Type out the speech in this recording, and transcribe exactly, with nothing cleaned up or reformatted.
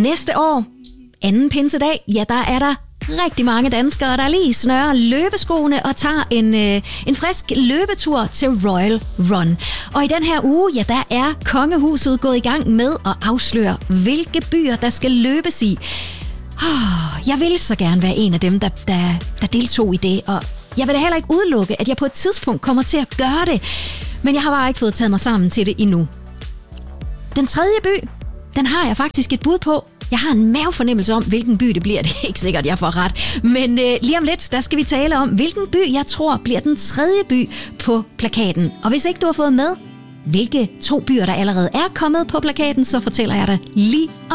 næste år, anden pinsedag, ja, der er der rigtig mange danskere, der lige snører løbeskoene og tager en, øh, en frisk løbetur til Royal Run. Og i den her uge, ja, der er kongehuset gået i gang med at afsløre, hvilke byer der skal løbes i. Oh, jeg vil så gerne være en af dem, der, der, der deltog i det, og jeg vil da heller ikke udelukke, at jeg på et tidspunkt kommer til at gøre det. Men jeg har bare ikke fået taget mig sammen til det endnu. Den tredje by, den har jeg faktisk et bud på. Jeg har en mavefornemmelse om, hvilken by det bliver. Det er ikke sikkert, jeg får ret. Men øh, lige om lidt, der skal vi tale om, hvilken by jeg tror bliver den tredje by på plakaten. Og hvis ikke du har fået med, hvilke to byer, der allerede er kommet på plakaten, så fortæller jeg dig lige om